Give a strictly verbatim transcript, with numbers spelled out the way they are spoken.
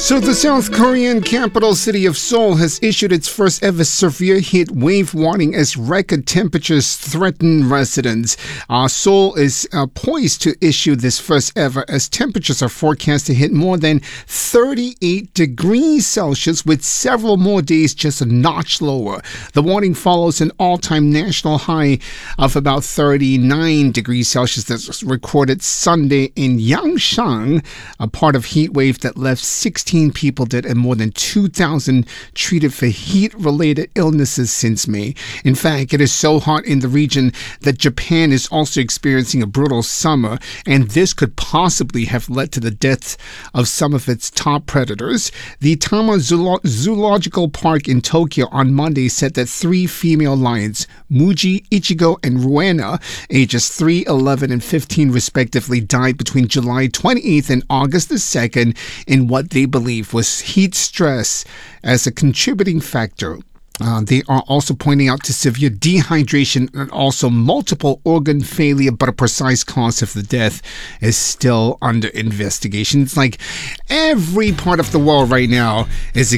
So the South Korean capital city of Seoul has issued its first ever severe heat wave warning as record temperatures threaten residents. Uh, Seoul is uh, poised to issue this first ever as temperatures are forecast to hit more than thirty-eight degrees Celsius with several more days just a notch lower. The warning follows an all-time national high of about thirty-nine degrees Celsius that was recorded Sunday in Yangshan, a part of heat wave that left sixteen people dead and more than two thousand treated for heat-related illnesses since May. In fact, it is so hot in the region that Japan is also experiencing a brutal summer, and this could possibly have led to the death of some of its top predators. The Tama Zoolo- Zoological Park in Tokyo on Monday said that three female lions, Muji, Ichigo, and Ruena, ages three, eleven, and fifteen respectively, died between July twenty-eighth and August the second in what they believe was heat stress as a contributing factor. Uh, they are also pointing out to severe dehydration and also multiple organ failure, but a precise cause of the death is still under investigation. It's like every part of the world right now is